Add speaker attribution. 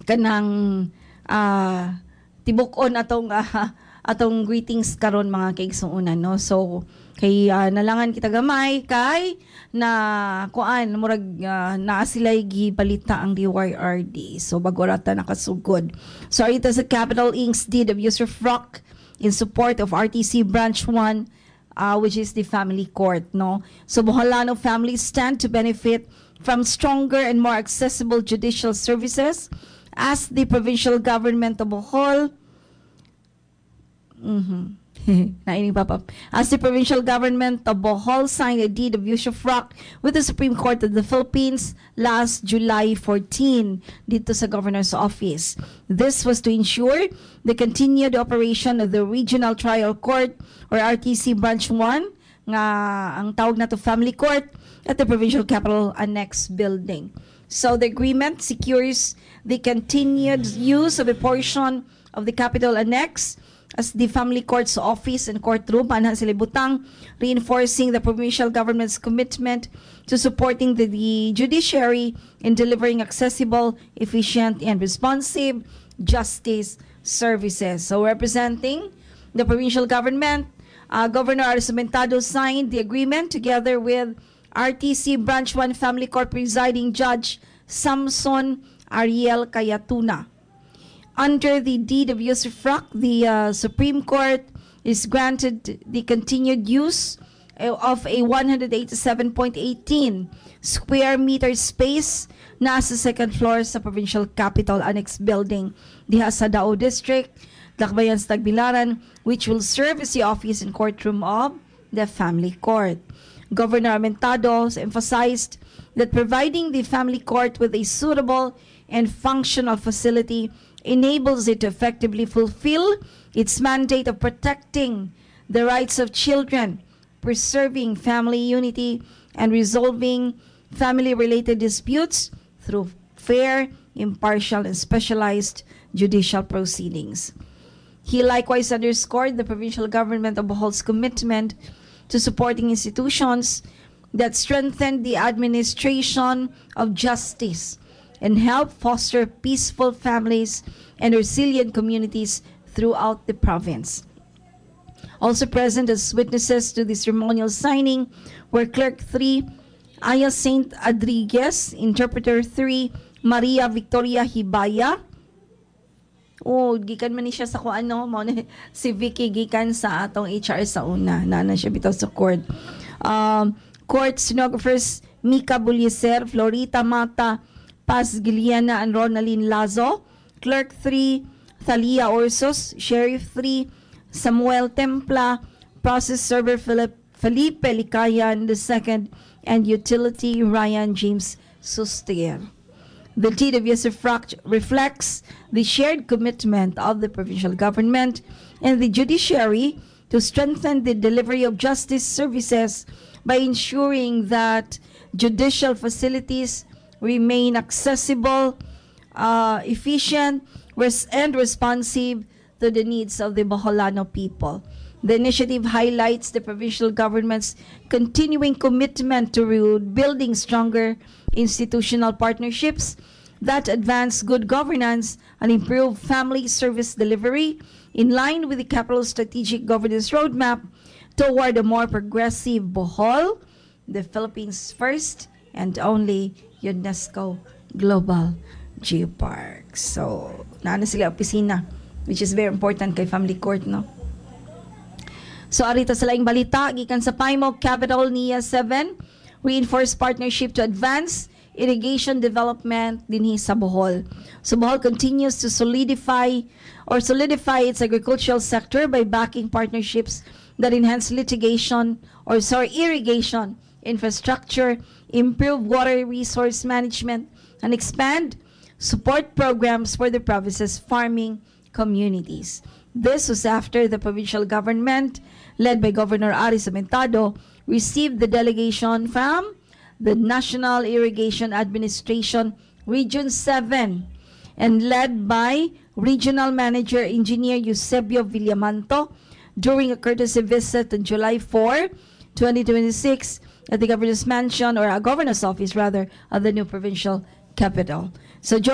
Speaker 1: kanang tibok-on atong greetings karon mga kaigsuonan, no? So kay nalangan kita gamay kay na kuan murag naa sila'y gibalita ang DYRD. So bago rata nakasugod. So ito sa Capital Inc.'s deed of use of rock in support of RTC Branch 1, which is the family court, no? So Boholano families stand to benefit from stronger and more accessible judicial services as the provincial government of Bohol as the provincial government of Bohol signed a deed of use of rock with the Supreme Court of the Philippines last July 14 dito sa Governor's Office. This was to ensure the continued operation of the Regional Trial Court or RTC Branch 1 nga ang tawag na to Family Court at the Provincial Capital Annex Building. So the agreement secures the continued use of a portion of the Capital Annex as the Family Court's office and courtroom, anha sila butang, reinforcing the provincial government's commitment to supporting the judiciary in delivering accessible, efficient, and responsive justice services. So representing the provincial government, Governor Arisumentado signed the agreement together with RTC Branch 1 Family Court Presiding Judge Samson Ariel Cayatuna. Under the deed of use of rock, the Supreme Court is granted the continued use of a 187.18 square meter space na sa second floor sa Provincial Capital Annex Building diha sa Dao District, Lakbayan sa Tagbilaran, which will serve as the office and courtroom of the Family Court. Governor Armentado emphasized that providing the Family Court with a suitable and functional facility enables it to effectively fulfill its mandate of protecting the rights of children, preserving family unity, and resolving family-related disputes through fair, impartial, and specialized judicial proceedings. He likewise underscored the provincial government of Bohol's commitment to supporting institutions that strengthen the administration of justice and help foster peaceful families and resilient communities throughout the province. Also present as witnesses to the ceremonial signing were Clerk 3, Aya Saint Adriguez, Interpreter 3, Maria Victoria Hibaya. Gikan man ni siya sa kung ano, si Vicky gikan sa atong HR sa una, na siya bitaw sa court. Court stenographers Mika Bulyeser, Florita Mata, Paz Giliana, and Ronaline Lazo. Clerk 3, Thalia Orsos. Sheriff 3, Samuel Templa. Process Server Felipe Licayan II, and Utility Ryan James Sustier. The deed of use of rock reflects the shared commitment of the provincial government and the judiciary to strengthen the delivery of justice services by ensuring that judicial facilities remain accessible, efficient, and responsive to the needs of the Boholano people. The initiative highlights the provincial government's continuing commitment to building stronger institutional partnerships that advance good governance and improve family service delivery in line with the capital's strategic governance roadmap toward a more progressive Bohol, the Philippines' first and only UNESCO Global Geopark. So, naana sila opisina, which is very important kay Family Court, no? So, arita sa laing balita, gikan sa Paimo Capital NIA 7, reinforce partnership to advance irrigation development dinhi sa Bohol. So, Bohol continues to solidify its agricultural sector by backing partnerships that enhance irrigation infrastructure, improve water resource management, and expand support programs for the province's farming communities. This was after the provincial government, led by Governor Arisumentado, received the delegation from the National Irrigation Administration Region 7 and led by Regional Manager Engineer Eusebio Villamanto during a courtesy visit on July 4, 2026 at the governor's mansion, or a governor's office rather, of the new provincial capital. So